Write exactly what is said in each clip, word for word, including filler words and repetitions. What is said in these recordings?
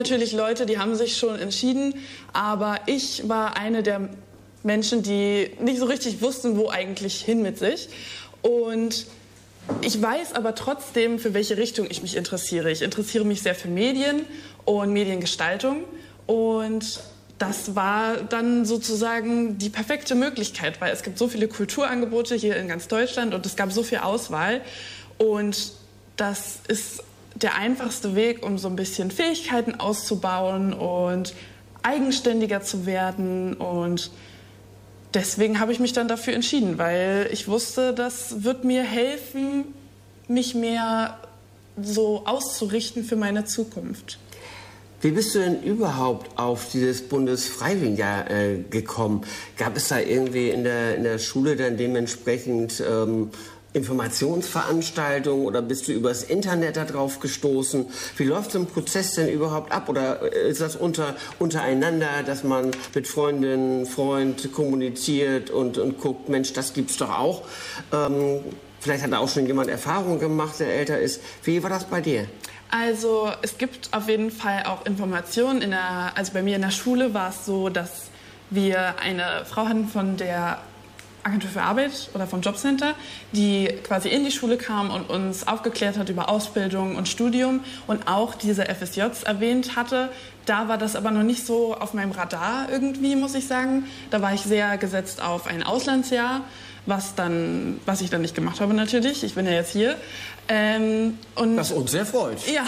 Natürlich Leute, die haben sich schon entschieden, aber ich war eine der Menschen, die nicht so richtig wussten, wo eigentlich hin mit sich. Und ich weiß aber trotzdem, für welche Richtung ich mich interessiere. Ich interessiere mich sehr für Medien und Mediengestaltung und das war dann sozusagen die perfekte Möglichkeit, weil es gibt so viele Kulturangebote hier in ganz Deutschland und es gab so viel Auswahl und das ist der einfachste Weg, um so ein bisschen Fähigkeiten auszubauen und eigenständiger zu werden. Und deswegen habe ich mich dann dafür entschieden, weil ich wusste, das wird mir helfen, mich mehr so auszurichten für meine Zukunft. Wie bist du denn überhaupt auf dieses Bundesfreiwilligenjahr äh, gekommen? Gab es da irgendwie in der, in der Schule dann dementsprechend ähm, Informationsveranstaltungen oder bist du übers Internet darauf gestoßen? Wie läuft so ein Prozess denn überhaupt ab? Oder ist das unter, untereinander, dass man mit Freundinnen, Freund kommuniziert und, und guckt, Mensch, das gibt's doch auch? Ähm, vielleicht hat da auch schon jemand Erfahrung gemacht, der älter ist. Wie war das bei dir? Also es gibt auf jeden Fall auch Informationen. In der, also bei mir in der Schule war es so, dass wir eine Frau hatten von der Agentur für Arbeit oder vom Jobcenter, die quasi in die Schule kam und uns aufgeklärt hat über Ausbildung und Studium und auch diese F S Js erwähnt hatte. Da war das aber noch nicht so auf meinem Radar irgendwie, muss ich sagen. Da war ich sehr gesetzt auf ein Auslandsjahr, was, dann, was ich dann nicht gemacht habe natürlich. Ich bin ja jetzt hier. Ähm, und was uns sehr freut. Ja.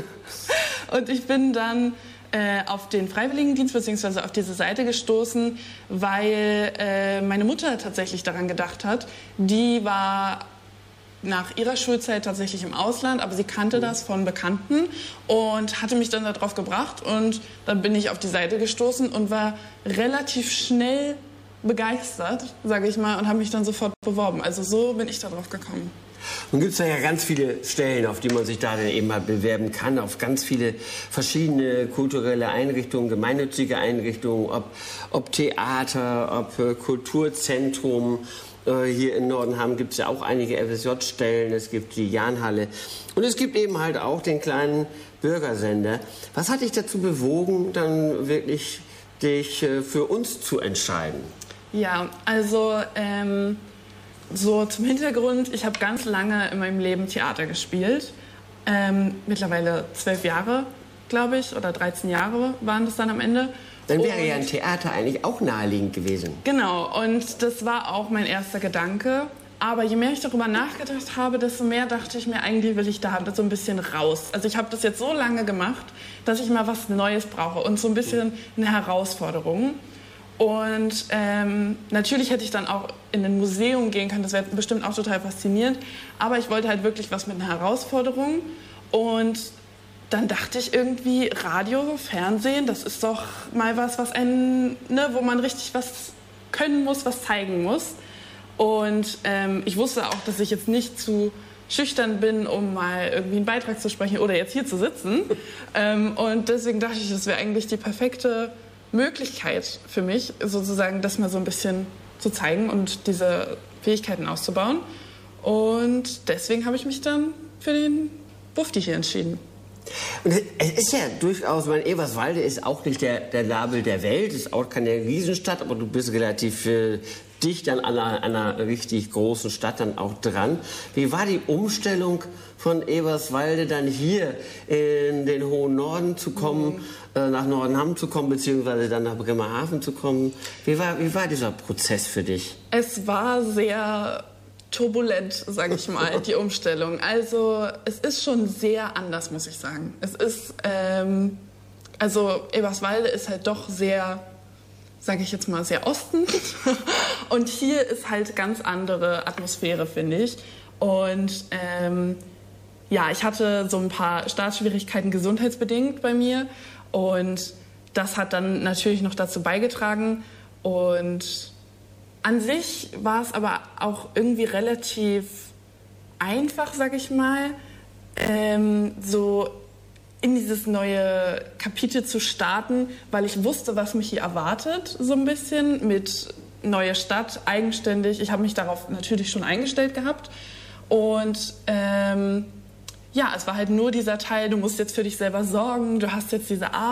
Und ich bin dann auf den Freiwilligendienst bzw. auf diese Seite gestoßen, weil äh, meine Mutter tatsächlich daran gedacht hat. Die war nach ihrer Schulzeit tatsächlich im Ausland, aber sie kannte das von Bekannten und hatte mich dann darauf gebracht. Und dann bin ich auf die Seite gestoßen und war relativ schnell begeistert, sage ich mal, und habe mich dann sofort beworben. Also so bin ich darauf gekommen. Nun gibt es da ja ganz viele Stellen, auf die man sich da dann eben mal bewerben kann, auf ganz viele verschiedene kulturelle Einrichtungen, gemeinnützige Einrichtungen, ob, ob Theater, ob äh, Kulturzentrum. Äh, hier in Nordenham gibt es ja auch einige F S J-Stellen, es gibt die Jahnhalle und es gibt eben halt auch den kleinen Bürgersender. Was hat dich dazu bewogen, dann wirklich dich äh, für uns zu entscheiden? Ja, also ähm so zum Hintergrund, ich habe ganz lange in meinem Leben Theater gespielt. Ähm, mittlerweile zwölf Jahre, glaube ich, oder dreizehn Jahre waren das dann am Ende. Dann wäre und, ja ein Theater eigentlich auch naheliegend gewesen. Genau, und das war auch mein erster Gedanke. Aber je mehr ich darüber nachgedacht habe, desto mehr dachte ich mir, eigentlich will ich da so ein bisschen raus. Also ich habe das jetzt so lange gemacht, dass ich mal was Neues brauche und so ein bisschen eine Herausforderung. Und ähm, natürlich hätte ich dann auch in ein Museum gehen können, das wäre bestimmt auch total faszinierend. Aber ich wollte halt wirklich was mit einer Herausforderung. Und dann dachte ich irgendwie, Radio, Fernsehen, das ist doch mal was, was einen, ne, wo man richtig was können muss, was zeigen muss. Und ähm, ich wusste auch, dass ich jetzt nicht zu schüchtern bin, um mal irgendwie einen Beitrag zu sprechen oder jetzt hier zu sitzen. ähm, und deswegen dachte ich, das wäre eigentlich die perfekte Möglichkeit für mich, sozusagen das mal so ein bisschen zu zeigen und diese Fähigkeiten auszubauen. Und deswegen habe ich mich dann für den Bufdi hier entschieden. Und es ist ja durchaus, mein Eberswalde ist auch nicht der, der Nabel der Welt, ist auch keine Riesenstadt, aber du bist relativ äh, dicht an einer, einer richtig großen Stadt dann auch dran. Wie war die Umstellung von Eberswalde dann hier in den hohen Norden zu kommen, mhm. äh, nach Nordenham zu kommen, beziehungsweise dann nach Bremerhaven zu kommen? Wie war, wie war dieser Prozess für dich? Es war sehr turbulent, sage ich mal, die Umstellung. Also es ist schon sehr anders, muss ich sagen. Es ist, ähm, also Eberswalde ist halt doch sehr, sage ich jetzt mal, sehr Osten. Und hier ist halt ganz andere Atmosphäre, finde ich. Und ähm, ja, ich hatte so ein paar Startschwierigkeiten gesundheitsbedingt bei mir. Und das hat dann natürlich noch dazu beigetragen. Und an sich war es aber auch irgendwie relativ einfach, sag ich mal, ähm, so in dieses neue Kapitel zu starten, weil ich wusste, was mich hier erwartet, so ein bisschen mit neue Stadt, eigenständig. Ich habe mich darauf natürlich schon eingestellt gehabt und ähm, ja, es war halt nur dieser Teil, du musst jetzt für dich selber sorgen, du hast jetzt diese Arbeit.